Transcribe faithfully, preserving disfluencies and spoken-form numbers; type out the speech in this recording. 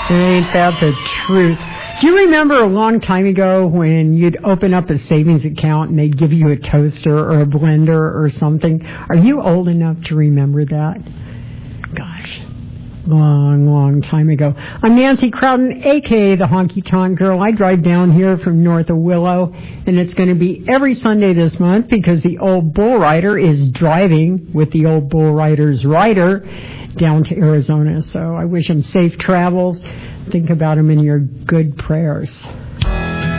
Ain't that the truth? Do you remember a long time ago when you'd open up a savings account and they'd give you a toaster or a blender or something? Are you old enough to remember that? Gosh, long, long time ago. I'm Nancy Crowden, a k a the Honky Tonk Girl. I drive down here from north of Willow, and it's going to be every Sunday this month because the old bull rider is driving with the old bull rider's rider down to Arizona. So I wish him safe travels. Think about him in your good prayers.